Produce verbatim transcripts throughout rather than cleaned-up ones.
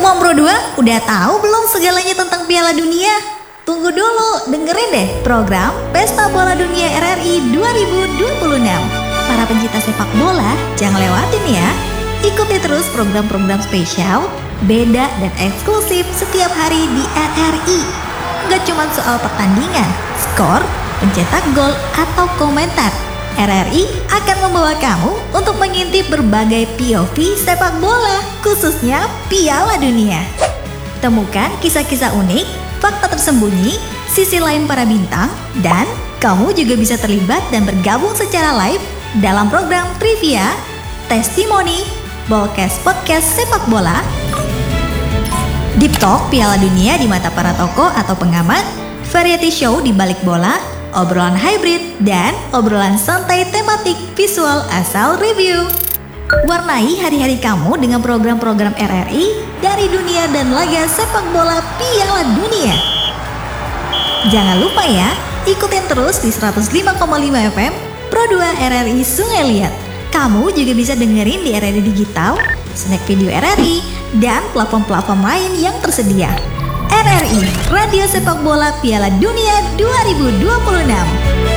Semua Pro dua udah tahu belum segalanya tentang Piala Dunia? Tunggu dulu, dengerin deh program Pesta Bola Dunia R R I dua ribu dua puluh enam. Para pencinta sepak bola, jangan lewatin ya. Ikuti terus program-program spesial, beda dan eksklusif setiap hari di R R I. Gak cuma soal pertandingan, skor, pencetak gol, atau komentar. R R I akan membawa kamu untuk mengintip berbagai P O V sepak bola, khususnya Piala Dunia. Temukan kisah-kisah unik, fakta tersembunyi, sisi lain para bintang, dan kamu juga bisa terlibat dan bergabung secara live dalam program trivia, testimoni, Bolcast Podcast Sepak Bola, Deep Talk Piala Dunia di mata para tokoh atau pengamat, variety show di balik bola, obrolan hybrid, dan obrolan santai tematik visual asal review. Warnai hari-hari kamu dengan program-program R R I dari dunia dan laga sepak bola Piala Dunia. Jangan lupa ya, ikutin terus di seratus lima koma lima F M Pro dua R R I Sungai Liat. Kamu juga bisa dengerin di R R I Digital, Snack Video R R I, dan platform-platform lain yang tersedia. R R I, Radio Sepak Bola Piala Dunia dua ribu dua puluh enam.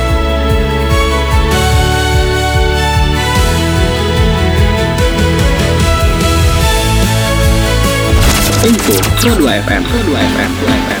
Info Pro dua F M, Pro dua F M, Pro dua F M.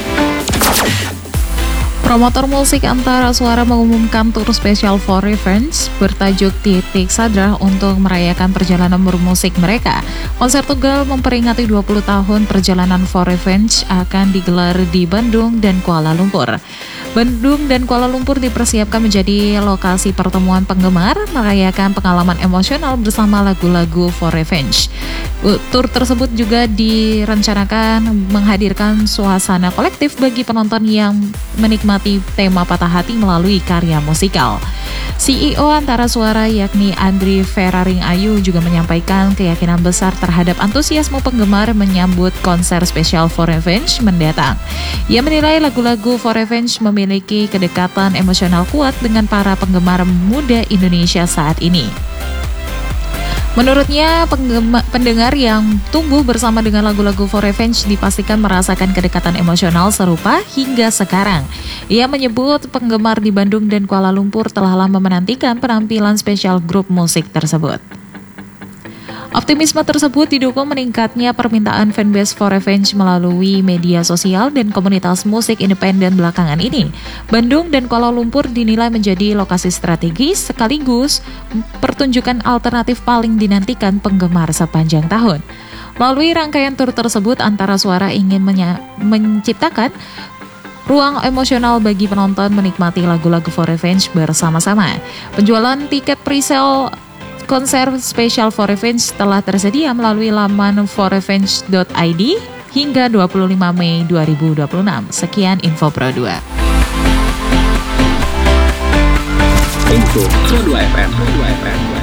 Promotor musik Antara Suara mengumumkan tur spesial For Revenge bertajuk Titik Sadra untuk merayakan perjalanan bermusik mereka. Konser tunggal memperingati dua puluh tahun perjalanan For Revenge akan digelar di Bandung dan Kuala Lumpur. Bandung dan Kuala Lumpur dipersiapkan menjadi lokasi pertemuan penggemar merayakan pengalaman emosional bersama lagu-lagu For Revenge. Tur tersebut juga direncanakan menghadirkan suasana kolektif bagi penonton yang menikmati tema patah hati melalui karya musikal. C E O Antara Suara yakni Andri Feraring Ayu juga menyampaikan keyakinan besar terhadap antusiasme penggemar menyambut konser spesial For Revenge mendatang. Ia menilai lagu-lagu For Revenge memiliki kedekatan emosional kuat dengan para penggemar muda Indonesia saat ini. Menurutnya, penggema, pendengar yang tumbuh bersama dengan lagu-lagu For Revenge dipastikan merasakan kedekatan emosional serupa hingga sekarang. Ia menyebut penggemar di Bandung dan Kuala Lumpur telah lama menantikan penampilan spesial grup musik tersebut. Optimisme tersebut didukung meningkatnya permintaan fanbase For Revenge melalui media sosial dan komunitas musik independen belakangan ini. Bandung dan Kuala Lumpur dinilai menjadi lokasi strategis sekaligus pertunjukan alternatif paling dinantikan penggemar sepanjang tahun. Melalui rangkaian tur tersebut, Antara Suara ingin menya- menciptakan ruang emosional bagi penonton menikmati lagu-lagu For Revenge bersama-sama. Penjualan tiket pre-sale konser spesial For Revenge telah tersedia melalui laman for revenge dot i d hingga dua puluh lima Mei dua ribu dua puluh enam. Sekian info Pro dua. Info Pro dua F M, Pro dua F M.